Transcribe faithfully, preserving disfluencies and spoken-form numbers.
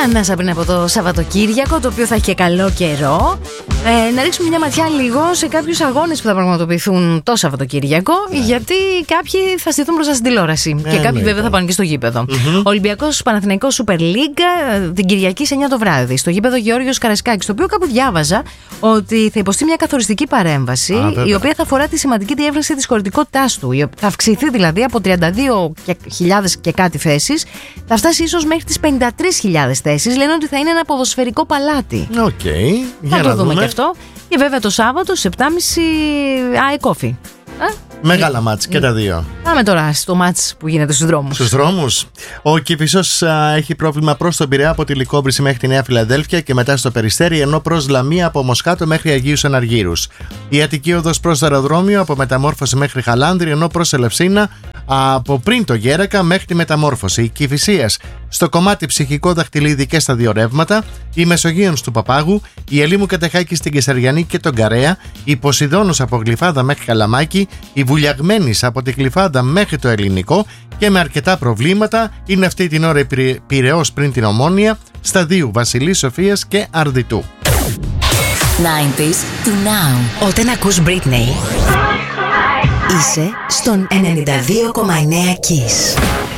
Μια ανάσα πριν από το Σαββατοκύριακο, το οποίο θα έχει και καλό καιρό. Ε, να ρίξουμε μια ματιά λίγο σε κάποιους αγώνες που θα πραγματοποιηθούν το Σαββατοκύριακο, yeah. γιατί κάποιοι θα στηθούν μπροστά στην τηλεόραση yeah, και κάποιοι yeah, βέβαια yeah. θα πάνε και στο γήπεδο. Mm-hmm. Ολυμπιακός Παναθηναϊκός Super League την Κυριακή σε εννιά το βράδυ, στο γήπεδο Γεώργιος Καραϊσκάκης. Το οποίο κάπου διάβαζα ότι θα υποστεί μια καθοριστική παρέμβαση, ah, η οποία θα αφορά τη σημαντική διεύρυνση της χωρητικότητάς του. Θα αυξηθεί δηλαδή από τριάντα δύο χιλιάδες και κάτι θέσεις, θα φτάσει ίσως μέχρι τις πενήντα τρεις χιλιάδες θέσεις. Λένε ότι θα είναι ένα ποδοσφαιρικό παλάτι. Οκ, okay. Θα για το να δούμε δούμε και αυτό. Και βέβαια το Σάββατο στις επτά και μισή ΑΕΚΟΦΗ. Μεγάλα μάτς και τα δύο. Πάμε τώρα στο μάτς που γίνεται στους δρόμους. Στους δρόμους. Ο Κηφισός α, έχει πρόβλημα προς τον Πειραιά από τη Λυκόβρηση μέχρι τη Νέα Φιλαδέλφια και μετά στο Περιστέρι, ενώ προς Λαμία από Μοσχάτο μέχρι Αγίους Αναργύρους. Η Αττική οδός προς αεροδρόμιο από Μεταμόρφωση μέχρι Χαλάνδρη, ενώ προς Ελευσίνα από πριν το Γέρακα μέχρι τη Μεταμόρφωση. Η Κηφισίας στο κομμάτι Ψυχικό Δαχτυλίδι και στα δύο ρεύματα. Η Μεσογείων του Παπάγου. Η Ελίμου Κατεχάκη στην Κεσαριανή και τον Καρέα. Η Ποσειδώνος από Γλυφάδα μέχρι Καλαμάκι. Η Βουλιαγμένης από τη Γλυφάδα μέχρι το Ελληνικό. Και με αρκετά προβλήματα είναι αυτή την ώρα η Πειραιώς πριν την Ομόνια, Σταδίου Βασιλής Σοφίας και Αρδιτού. ενενήντα to now. Όταν ακούς Britney, είσαι στον ενενήντα δύο κόμμα εννέα Kiss.